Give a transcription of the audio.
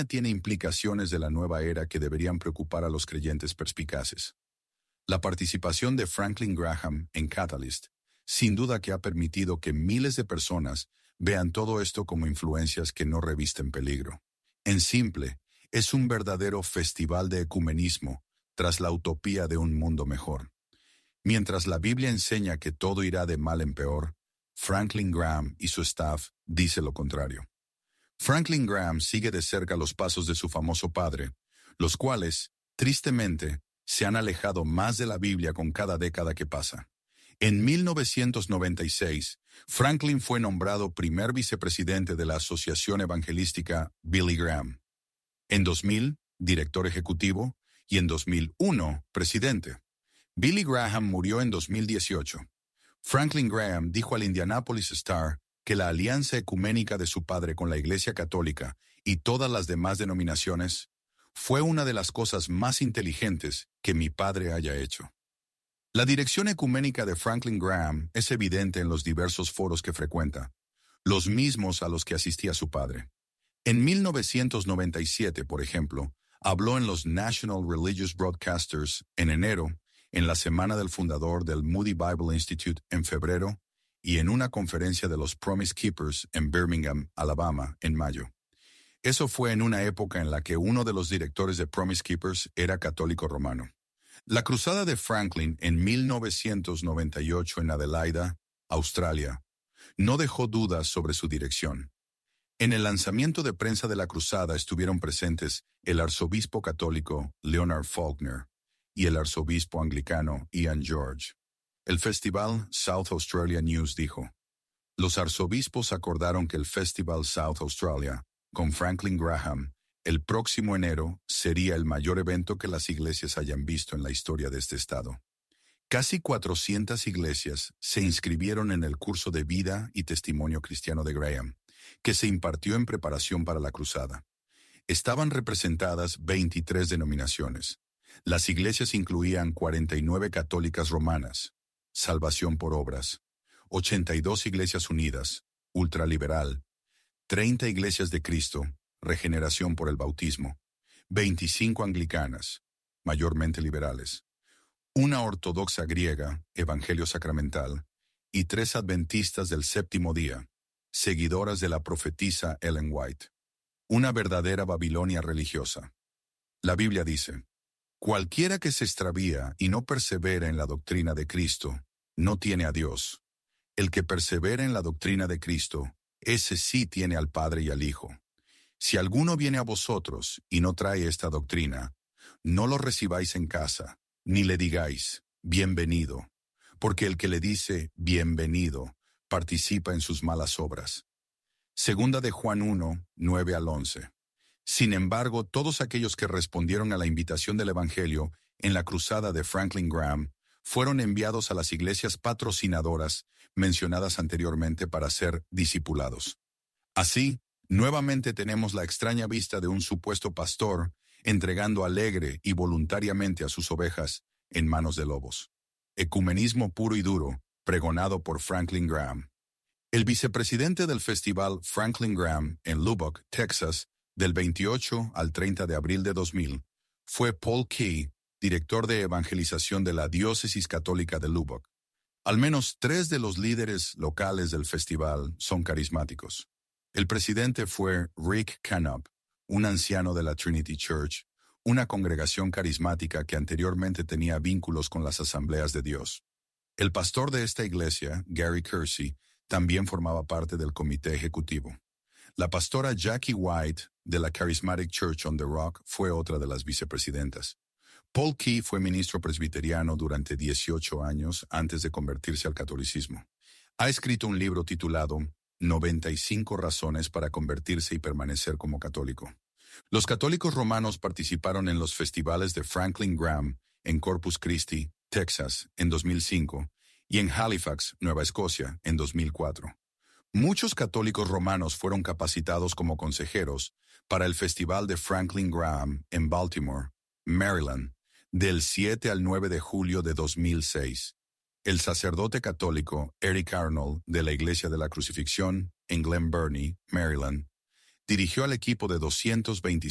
campaña tiene implicaciones de la nueva era que deberían preocupar a los creyentes perspicaces. La participación de Franklin Graham en Catalyst, sin duda que ha permitido que miles de personas vean todo esto como influencias que no revisten peligro. En simple, es un verdadero festival de ecumenismo tras la utopía de un mundo mejor. Mientras la Biblia enseña que todo irá de mal en peor, Franklin Graham y su staff dice lo contrario. Franklin Graham sigue de cerca los pasos de su famoso padre, los cuales, tristemente, se han alejado más de la Biblia con cada década que pasa. En 1996, Franklin fue nombrado primer vicepresidente de la Asociación Evangelística Billy Graham. En 2000, director ejecutivo, y en 2001, presidente. Billy Graham murió en 2018. Franklin Graham dijo al Indianapolis Star que la alianza ecuménica de su padre con la Iglesia Católica y todas las demás denominaciones fue una de las cosas más inteligentes que mi padre haya hecho. La dirección ecuménica de Franklin Graham es evidente en los diversos foros que frecuenta, los mismos a los que asistía su padre. En 1997, por ejemplo, habló en los National Religious Broadcasters en enero, en la semana del fundador del Moody Bible Institute en febrero y en una conferencia de los Promise Keepers en Birmingham, Alabama, en mayo. Eso fue en una época en la que uno de los directores de Promise Keepers era católico romano. La cruzada de Franklin en 1998 en Adelaida, Australia, no dejó dudas sobre su dirección. En el lanzamiento de prensa de la cruzada estuvieron presentes el arzobispo católico Leonard Faulkner y el arzobispo anglicano Ian George. El festival South Australia News dijo: los arzobispos acordaron que el Festival South Australia, con Franklin Graham, el próximo enero sería el mayor evento que las iglesias hayan visto en la historia de este estado. Casi 400 iglesias se inscribieron en el curso de vida y testimonio cristiano de Graham, que se impartió en preparación para la cruzada. Estaban representadas 23 denominaciones. Las iglesias incluían 49 católicas romanas, Salvación por Obras, 82 iglesias unidas, ultraliberal, 30 iglesias de Cristo, Regeneración por el Bautismo, 25 anglicanas, mayormente liberales, una ortodoxa griega, Evangelio Sacramental, y 3 adventistas del séptimo día, seguidoras de la profetisa Ellen White. Una verdadera Babilonia religiosa. La Biblia dice: cualquiera que se extravía y no persevera en la doctrina de Cristo, no tiene a Dios. El que persevera en la doctrina de Cristo, ese sí tiene al Padre y al Hijo. Si alguno viene a vosotros y no trae esta doctrina, no lo recibáis en casa, ni le digáis, bienvenido, porque el que le dice, bienvenido, participa en sus malas obras. Segunda de Juan 1, 9 al 11. Sin embargo, todos aquellos que respondieron a la invitación del Evangelio en la cruzada de Franklin Graham fueron enviados a las iglesias patrocinadoras mencionadas anteriormente para ser discipulados. Así, nuevamente tenemos la extraña vista de un supuesto pastor entregando alegre y voluntariamente a sus ovejas en manos de lobos. Ecumenismo puro y duro, pregonado por Franklin Graham. El vicepresidente del festival Franklin Graham en Lubbock, Texas, del 28 al 30 de abril de 2000, fue Paul Key, director de evangelización de la Diócesis Católica de Lubbock. Al menos 3 de los líderes locales del festival son carismáticos. El presidente fue Rick Canup, un anciano de la Trinity Church, una congregación carismática que anteriormente tenía vínculos con las Asambleas de Dios. El pastor de esta iglesia, Gary Kersey, también formaba parte del comité ejecutivo. La pastora Jackie White, de la Charismatic Church on the Rock, fue otra de las vicepresidentas. Paul Key fue ministro presbiteriano durante 18 años antes de convertirse al catolicismo. Ha escrito un libro titulado 95 razones para convertirse y permanecer como católico. Los católicos romanos participaron en los festivales de Franklin Graham en Corpus Christi, Texas, en 2005, y en Halifax, Nueva Escocia, en 2004. Muchos católicos romanos fueron capacitados como consejeros para el Festival de Franklin Graham en Baltimore, Maryland, del 7 al 9 de julio de 2006. El sacerdote católico Eric Arnold de la Iglesia de la Crucifixión en Glen Burnie, Maryland, dirigió al equipo de 225